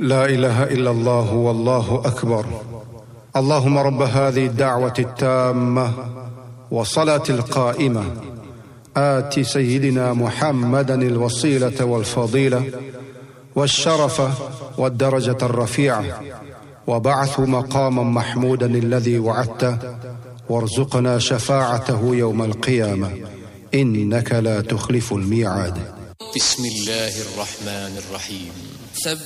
لا إله إلا الله والله أكبر. اللهم رب هذه الدعوة التامة والصلاة القائمة آت سيدنا محمدا الوسيلة والفضيلة والشرف والدرجة الرفيعة وبعث مقاما محمودا الذي وعدته وارزقنا شفاعته يوم القيامة إنك لا تخلف الميعاد. بسم الله الرحمن الرحيم.